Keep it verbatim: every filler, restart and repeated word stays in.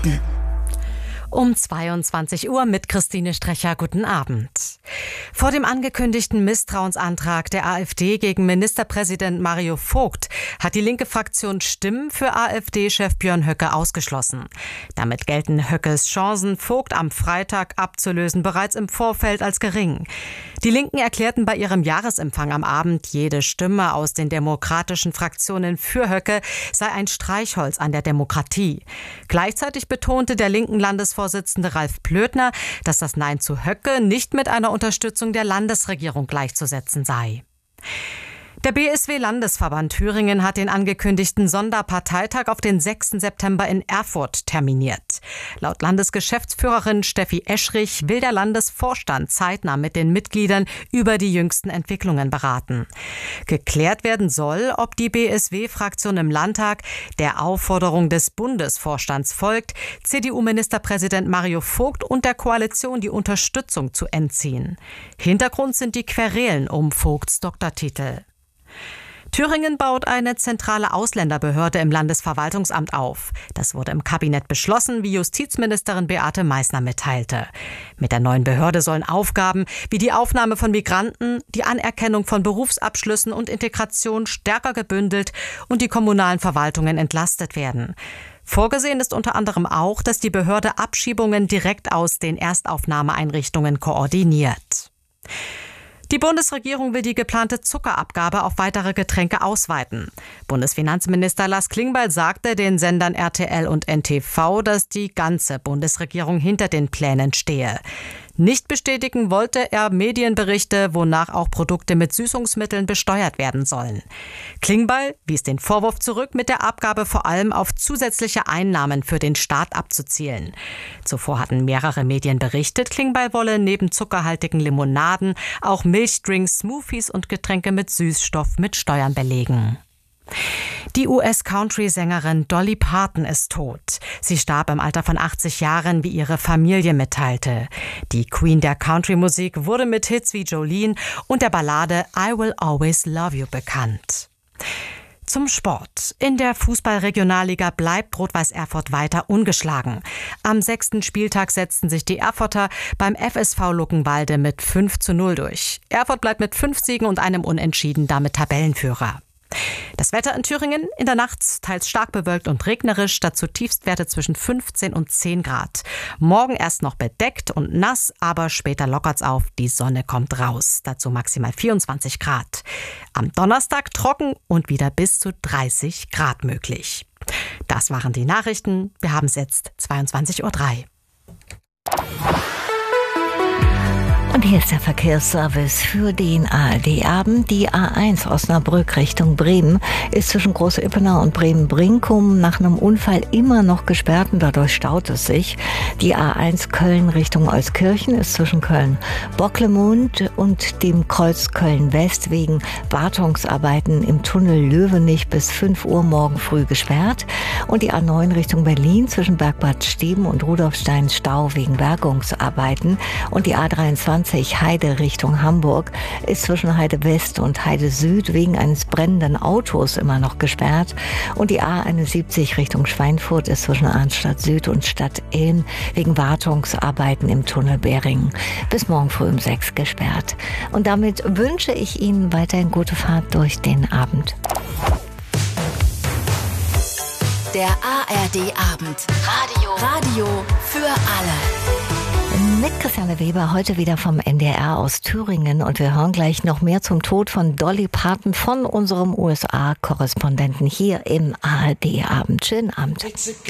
Um zweiundzwanzig Uhr mit Christine Strecher. Guten Abend. Vor dem angekündigten Misstrauensantrag der AfD gegen Ministerpräsident Mario Vogt hat die linke Fraktion Stimmen für AfD-Chef Björn Höcke ausgeschlossen. Damit gelten Höckes Chancen, Vogt am Freitag abzulösen, bereits im Vorfeld als gering. Die Linken erklärten bei ihrem Jahresempfang am Abend, jede Stimme aus den demokratischen Fraktionen für Höcke sei ein Streichholz an der Demokratie. Gleichzeitig betonte der linken Landesvorsitzende Ralf Plötner, dass das Nein zu Höcke nicht mit einer Unterstützung der Landesregierung gleichzusetzen sei. Der B S W-Landesverband Thüringen hat den angekündigten Sonderparteitag auf den sechsten September in Erfurt terminiert. Laut Landesgeschäftsführerin Steffi Eschrich will der Landesvorstand zeitnah mit den Mitgliedern über die jüngsten Entwicklungen beraten. Geklärt werden soll, ob die B S W-Fraktion im Landtag der Aufforderung des Bundesvorstands folgt, C D U-Ministerpräsident Mario Vogt und der Koalition die Unterstützung zu entziehen. Hintergrund sind die Querelen um Vogts Doktortitel. Thüringen baut eine zentrale Ausländerbehörde im Landesverwaltungsamt auf. Das wurde im Kabinett beschlossen, wie Justizministerin Beate Meißner mitteilte. Mit der neuen Behörde sollen Aufgaben wie die Aufnahme von Migranten, die Anerkennung von Berufsabschlüssen und Integration stärker gebündelt und die kommunalen Verwaltungen entlastet werden. Vorgesehen ist unter anderem auch, dass die Behörde Abschiebungen direkt aus den Erstaufnahmeeinrichtungen koordiniert. Die Bundesregierung will die geplante Zuckerabgabe auf weitere Getränke ausweiten. Bundesfinanzminister Lars Klingbeil sagte den Sendern R T L und N T V, dass die ganze Bundesregierung hinter den Plänen stehe. Nicht bestätigen wollte er Medienberichte, wonach auch Produkte mit Süßungsmitteln besteuert werden sollen. Klingbeil wies den Vorwurf zurück, mit der Abgabe vor allem auf zusätzliche Einnahmen für den Staat abzuzielen. Zuvor hatten mehrere Medien berichtet, Klingbeil wolle neben zuckerhaltigen Limonaden auch Milchdrinks, Smoothies und Getränke mit Süßstoff mit Steuern belegen. Die U S-Country-Sängerin Dolly Parton ist tot. Sie starb im Alter von achtzig Jahren, wie ihre Familie mitteilte. Die Queen der Country-Musik wurde mit Hits wie Jolene und der Ballade I Will Always Love You bekannt. Zum Sport. In der Fußball-Regionalliga bleibt Rot-Weiß Erfurt weiter ungeschlagen. Am sechsten Spieltag setzten sich die Erfurter beim F S V Luckenwalde mit fünf zu null durch. Erfurt bleibt mit fünf Siegen und einem Unentschieden damit Tabellenführer. Das Wetter in Thüringen: in der Nacht teils stark bewölkt und regnerisch, dazu Tiefstwerte zwischen fünfzehn und zehn Grad. Morgen erst noch bedeckt und nass, aber später lockert's auf, die Sonne kommt raus, dazu maximal vierundzwanzig Grad. Am Donnerstag trocken und wieder bis zu dreißig Grad möglich. Das waren die Nachrichten, wir haben es jetzt zweiundzwanzig Uhr drei. Und hier ist der Verkehrsservice für den A R D-Abend. Die A eins Osnabrück Richtung Bremen ist zwischen Großippenau und Bremen-Brinkum nach einem Unfall immer noch gesperrt und dadurch staut es sich. Die A eins Köln Richtung Euskirchen ist zwischen Köln-Bocklemund und dem Kreuz Köln-West wegen Wartungsarbeiten im Tunnel Löwenich bis fünf Uhr morgen früh gesperrt. Und die A neun Richtung Berlin zwischen Bergbad Steben und Rudolfstein Stau wegen Bergungsarbeiten. Und die A dreiundzwanzig Heide Richtung Hamburg ist zwischen Heide West und Heide Süd wegen eines brennenden Autos immer noch gesperrt. Und die A einundsiebzig Richtung Schweinfurt ist zwischen Arnstadt Süd und Stadt Ilm wegen Wartungsarbeiten im Tunnel Beringen bis morgen früh um sechs gesperrt. Und damit wünsche ich Ihnen weiterhin gute Fahrt durch den Abend. Der A R D-Abend. Radio. Radio für alle. Mit Christiane Weber, heute wieder vom N D R aus Thüringen, und wir hören gleich noch mehr zum Tod von Dolly Parton von unserem U S A-Korrespondenten hier im A R D-Abend. Schönen Abend.